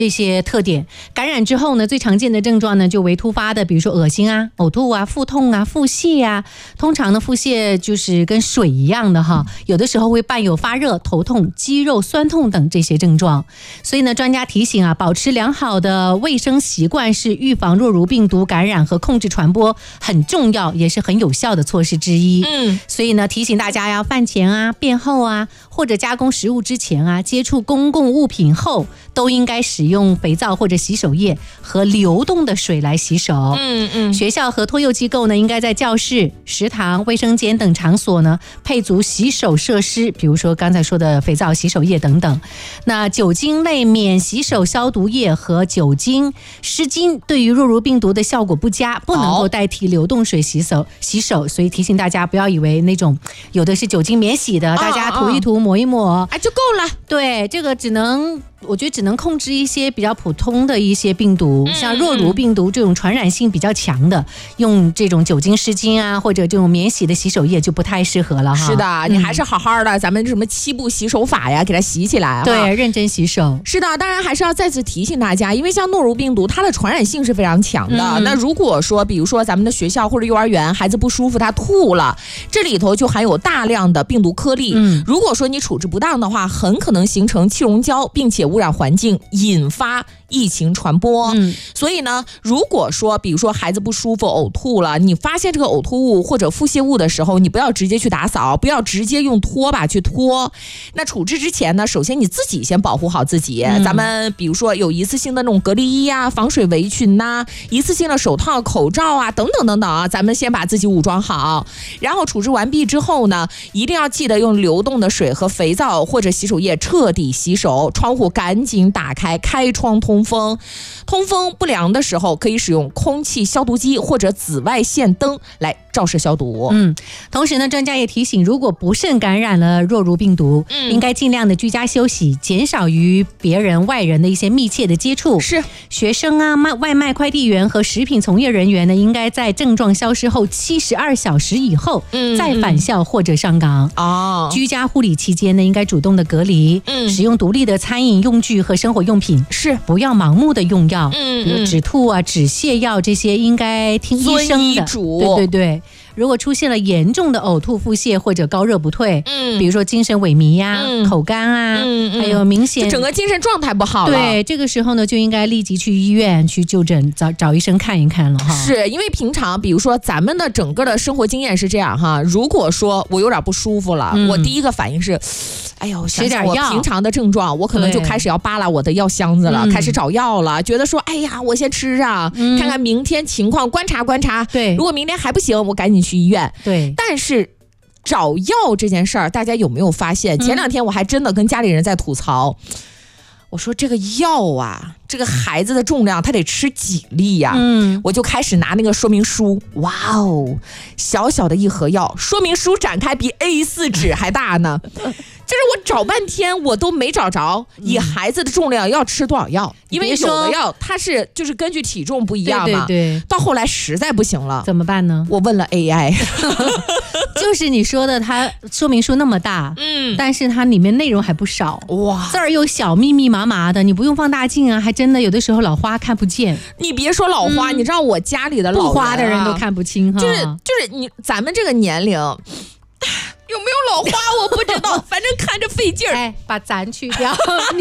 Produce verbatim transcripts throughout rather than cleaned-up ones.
这些特点。感染之后呢，最常见的症状呢就为突发的，比如说恶心啊、呕吐啊、腹痛啊、腹泻啊。通常呢，腹泻就是跟水一样的哈，有的时候会伴有发热、头痛、肌肉酸痛等这些症状。所以呢，专家提醒啊，保持良好的卫生习惯是预防诺如病毒感染和控制传播很重要，也是很有效的措施之一。嗯，所以呢，提醒大家呀，饭前啊、便后啊，或者加工食物之前啊，接触公共物品后，都应该使用肥皂或者洗手液和流动的水来洗手。嗯嗯，学校和托幼机构呢，应该在教室、食堂、卫生间等场所呢，配足洗手设施，比如说刚才说的肥皂、洗手液等等。那酒精类免洗手消毒液和酒精湿巾对于诺如病毒的效果不佳，不能够代替流动水洗手。洗手，所以提醒大家不要以为那种有的是酒精免洗的，大家涂一涂、抹一抹， 哎就够了。 对，这个只能。我觉得只能控制一些比较普通的一些病毒，像诺如病毒这种传染性比较强的，用这种酒精湿巾啊，或者这种免洗的洗手液就不太适合了哈。 是的，你还是好好的，咱们什么七步洗手法呀，给它洗起来。 对，认真洗手。 是的，当然还是要再次提醒大家，因为像诺如病毒，它的传染性是非常强的。嗯、那如果说，比如说咱们的学校或者幼儿园，孩子不舒服，他吐了，这里头就含有大量的病毒颗粒。嗯，如果说你处置不当的话，很可能形成气溶胶，并且污染环境，引发疫情传播。嗯，所以呢，如果说比如说孩子不舒服呕吐了，你发现这个呕吐物或者腹泻物的时候，你不要直接去打扫，不要直接用拖把去拖。那处置之前呢，首先你自己先保护好自己。嗯、咱们比如说有一次性的那种隔离衣啊、防水围裙呐、啊、一次性的手套、口罩啊等等等等啊，咱们先把自己武装好。然后处置完毕之后呢，一定要记得用流动的水和肥皂或者洗手液彻底洗手，窗户赶紧打开，开窗通风。通风不良的时候，可以使用空气消毒机或者紫外线灯来照射消毒。 嗯，同时呢，专家也提醒，如果不慎感染了诺如病毒，嗯、应该尽量的居家休息，减少与别人、外人的一些密切的接触。 是， 学生啊、外卖快递员和食品从业人员呢，应该在症状消失后七十二小时以后，嗯、再返校或者上岗。哦，居家护理期间呢，应该主动的隔离，嗯、使用独立的餐饮用具和生活用品， 是不要盲目的用药，嗯、比如止吐啊、止泻药这些，应该听医生的。对对对。如果出现了严重的呕吐、腹泻或者高热不退，嗯，比如说精神萎靡呀、啊嗯、口干啊，嗯嗯、还有明显整个精神状态不好了， 对，这个时候呢就应该立即去医院去就诊，找找医生看一看了哈。 是因为平常比如说咱们的整个的生活经验是这样哈，如果说我有点不舒服了，嗯、我第一个反应是，哎呦，想想我平常的症状，我可能就开始要扒拉我的药箱子了，开始找药了，觉得说，哎呀，我先吃啊，嗯、看看明天情况，观察观察。 对， 如果明天还不行，我赶紧去医院。 对， 但是找药这件事儿，大家有没有发现？前两天我还真的跟家里人在吐槽，嗯、我说这个药啊，这个孩子的重量他得吃几粒呀、啊？嗯，我就开始拿那个说明书，哇哦，小小的一盒药，说明书展开比 A 四 纸还大呢。就是我找半天我都没找着以孩子的重量要吃多少药，因为有的药它是就是根据体重不一样嘛， 对对对， 到后来实在不行了， 怎么办呢？ 我问了 A I， 就是你说的，它说明书那么大，嗯，但是它里面内容还不少，哇，字儿又小，密密麻麻的，你不用放大镜啊，还真的有的时候老花看不见。 你别说老花，嗯、你知道我家里的老、啊、 不花的人都看不清哈， 就是就是你咱们这个年龄。有没有老花我不知道，反正看着费劲儿。 哎，把咱去掉，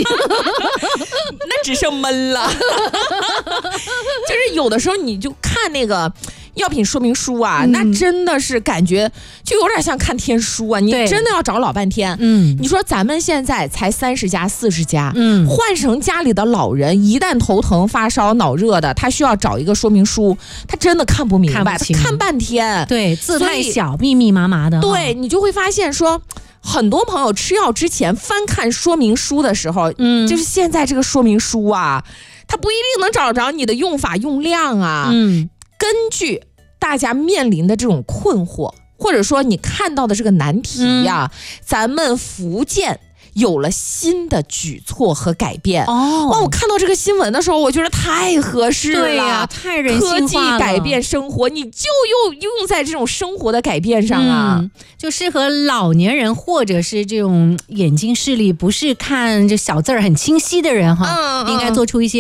那只剩闷了。就是有的时候你就看那个药品说明书啊，嗯、那真的是感觉就有点像看天书啊，你真的要找老半天。嗯，你说咱们现在才三十加、四十加，嗯，换成家里的老人，一旦头疼、发烧、脑热的，他需要找一个说明书，他真的看不明白，他看半天。 对，字太小，密密麻麻的。 对，你就会发现说。很多朋友吃药之前翻看说明书的时候，嗯，就是现在这个说明书啊，它不一定能找着你的用法用量啊。嗯，根据大家面临的这种困惑，或者说你看到的这个难题呀、啊嗯，咱们福建有了新的举措和改变。 哦， 哇，我看到这个新闻的时候，我觉得太合适了， 对呀、啊，太人性化了。 科技改变生活，你就又用在这种生活的改变上啊， 嗯、就适合老年人或者是这种眼睛视力不是看这小字儿很清晰的人哈， 嗯嗯应该做出一些